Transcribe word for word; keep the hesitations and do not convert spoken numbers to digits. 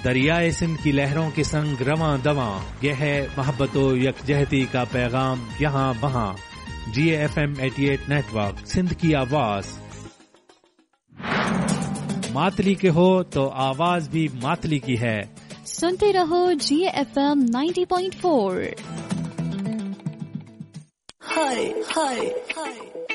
दरियाए सिंध की लहरों के संग रवां दवां, यह है मोहब्बतो यकजहती का पैगाम यहाँ वहाँ। जी F M eighty eight network, Sindh की आवाज। मातली के हो तो आवाज भी मातली की है। सुनते रहो जी F M ninety point four. हाय हाय हाय